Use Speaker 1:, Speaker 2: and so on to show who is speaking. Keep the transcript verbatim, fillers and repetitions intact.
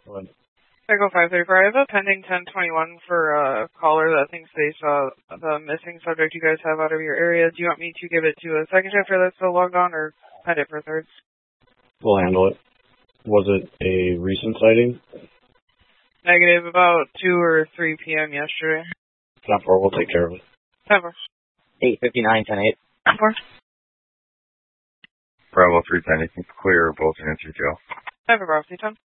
Speaker 1: What?
Speaker 2: Echo five thirty-four. I have a pending ten twenty-one for a caller that thinks they saw the missing subject you guys have out of your area. Do you want me to give it to a second shifter that's still logged on, or pend it for thirds?
Speaker 1: We'll handle it. Was it a recent sighting?
Speaker 2: Negative, about two or three p.m. yesterday.
Speaker 1: Not far. We'll take care of it.
Speaker 2: Never.
Speaker 3: eight fifty-nine, ten eight.
Speaker 2: Never.
Speaker 4: Bravo three ten, you can clear both units, Joe.
Speaker 2: Never, Bravo three ten.